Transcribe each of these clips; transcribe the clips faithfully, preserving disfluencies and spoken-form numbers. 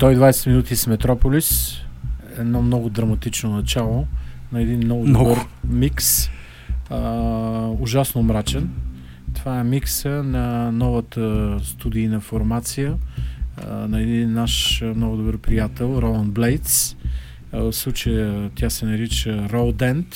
сто и двайсет минути с Метрополис. Едно много драматично начало на един много добър много. микс. А, ужасно мрачен. Това е микса на новата студийна формация а, на един наш много добър приятел, Роланд Блейдс. В случая тя се нарича Родент.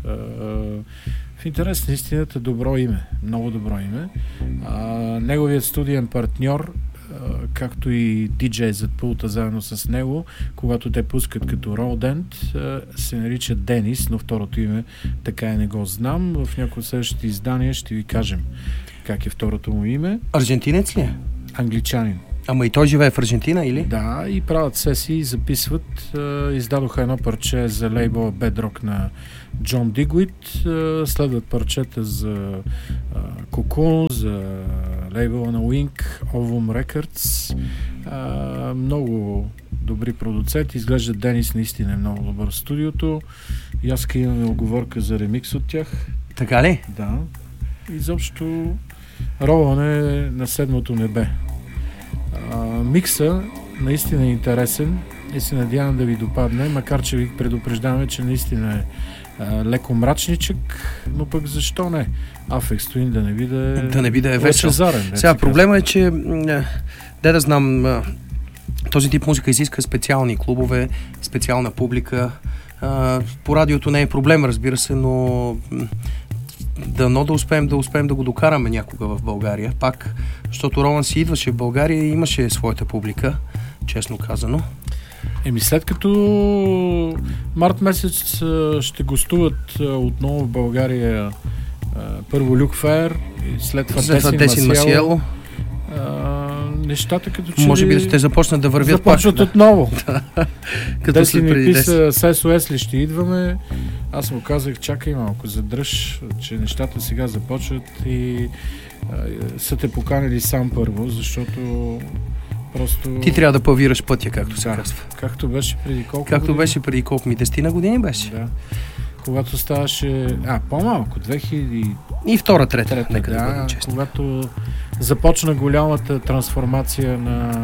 В интерес на истината добро име, много добро име. А, неговият студиен партньор, а, както и диджей зад пулта заедно с него, когато те пускат като Родент, се нарича Денис, но второто име така и не го знам. В някои следващите издания ще ви кажем как е второто му име. Аржентинец ли е? Англичанин. Ама и той живее в Аржентина, или? Да, и правят сесии, записват. Е, издадоха едно парче за лейбъла Bedrock на Джон Дигуит. Е, следват парчета за е, Cocoon, за лейбъла на Wink, Ovum Records. Е, много добри продуценти. Изглежда Денис наистина е много добър в студиото. И аз имаме оговорка за ремикс от тях. Така ли? Да. Изобщо роване на седмото небе. Uh, микса наистина е интересен и се надявам да ви допадне, макар че ви предупреждаваме, че наистина е uh, леко мрачничък, но пък защо не? Афекс Twin да не би да е, да не би да е весел. Зарен, Сега проблема е, че де да знам, този тип музика изиска специални клубове, специална публика. Uh, по радиото не е проблем, разбира се, но дано да успеем да успеем да го докараме някога в България. Пак, защото Роман си идваше в България и имаше своята публика, честно казано. Еми след като март месец ще гостуват отново в България първо Люк Фер и след това Десин Масиело, нещата като че може би да те започнат да вървят започват пак, отново. Като Десин ми писа с ес о ес ли ще идваме. Аз му казах, чакай малко, задръж, че нещата сега започват и а, са те поканили сам първо, защото просто... Ти трябва да павираш пътя, както да, се казва. Както беше преди колко Както години? беше преди колко ми, десетина години беше. Да. Когато ставаше... А, по-малко, две хиляди и втора, трета, трета, нека да, да бъдем честни. Когато започна голямата трансформация на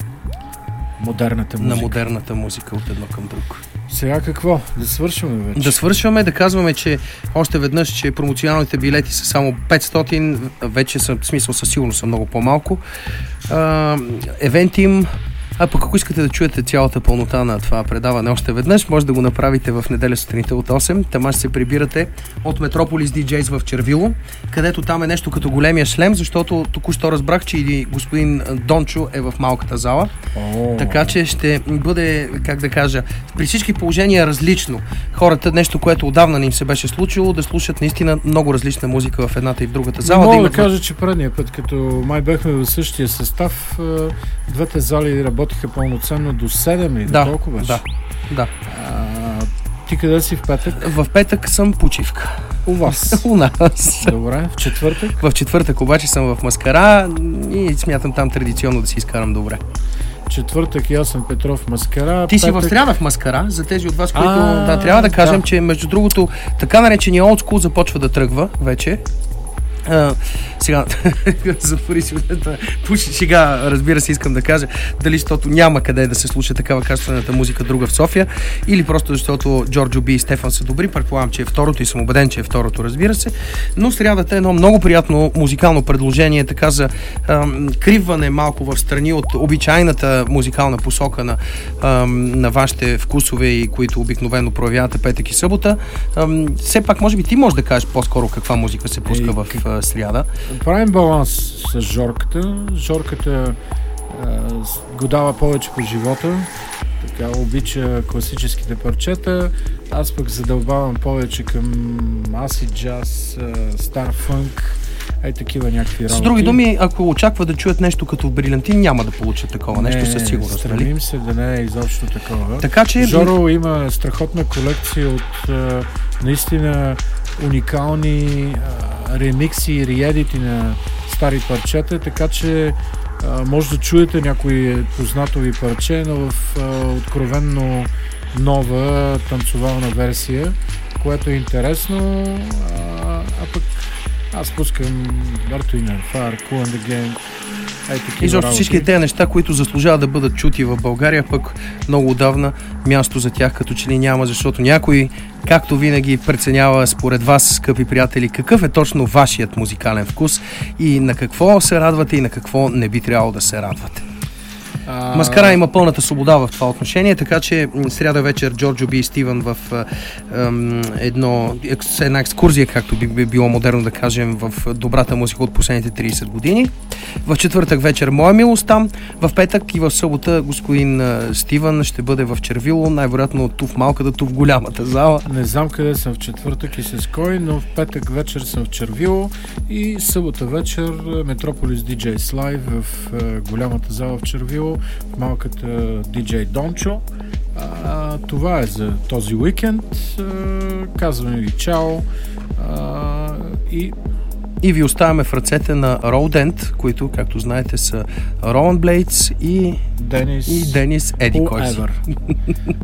модерната музика. На модерната музика от едно към друго. Сега какво? Да свършваме вече? Да свършваме, да казваме, че още веднъж, че промоционалните билети са само петстотин, вече са, в смисъл със сигурност са много по-малко. А, Евентим, а пък ако искате да чуете цялата пълнота на това предаване още веднъж, може да го направите в неделя сутринта от осем. Там ще се прибирате от Метрополис ди джейс в Червило, където там е нещо като големия шлем, защото току-що разбрах, че и господин Дончо е в малката зала. Oh. Така че ще бъде, как да кажа, при всички положения различно. Хората, нещо, което отдавна не им се беше случило, да слушат наистина много различна музика в едната и в другата зала. Не мога да, да кажа, че предния път, като май бехме в същия състав, двете зали работиха пълноценно до седем или да, до колко беше? Да, да. А, ти къде си в петък? В петък съм почивка. У вас? У нас. Добре, в четвъртък? В четвъртък обаче съм в Маскара и смятам там традиционно да си изкарам добре. Четвъртък и аз съм Петров Маскара. Ти петък... си в сряда в Маскара, за тези от вас, които а, да, трябва да кажем, да. че между другото така наречения old school започва да тръгва вече. Uh, сега, затвори си да пуши шега, разбира се, искам да кажа дали защото няма къде да се слуша такава качествената музика друга в София, или просто защото Джорджо Би и Стефан са добри. Предполагам, че е второто и съм убеден, че е второто, разбира се. Но срядата е едно много приятно музикално предложение, така за uh, криване малко в страни от обичайната музикална посока на, uh, на вашите вкусове, и които обикновено проявявате петък и събота. Uh, все пак, може би ти можеш да кажеш по-скоро каква музика се пуска в uh, сряда. Правим баланс с Жорката. Жорката а, го дава повече по живота. Така обича класическите парчета. Аз пък задълбавам повече към acid джаз, стар фънк, ай такива някакви работи. С други думи, ако очаква да чуят нещо като в Брилянтин, няма да получат такова не, нещо със сигурност. Стремим нали? се да не е изобщо такова. Така че... Жоро има страхотна колекция от а, наистина уникални а, ремикси и реедити на стари парчета, така че а, може да чуете някои познато ви парче, но в а, откровенно нова танцовална версия, което е интересно, а, а пък аз пускам Earth, Wind and Fire, Kool and the Gang, Е, и защо всички тези неща, които заслужават да бъдат чути в България, пък много отдавна място за тях като че ли няма, защото някой, както винаги, преценява според вас, скъпи приятели, какъв е точно вашият музикален вкус и на какво се радвате и на какво не би трябвало да се радвате. А... Маскара има пълната свобода в това отношение, така че сряда вечер Джорджо Би и Стивън в ем, едно, една екскурзия, както би било модерно да кажем, в добрата музика от последните трийсет години. В четвъртък вечер Моя милост там. В петък и в събота господин uh, Стивън ще бъде в Червило, най-вероятно ту в малката, ту в голямата зала. Не знам къде съм в четвъртък и с кой, но в петък вечер съм в Червило и събота вечер Метрополис Диджейс Live в uh, голямата зала в Червило, в малката диджей Дончо. А, това е за този уикенд. А, казваме ви чао а, и И ви оставяме в ръцете на Roadent, които, както знаете, са Roland Blades и Денис, и Денис Еди Койси.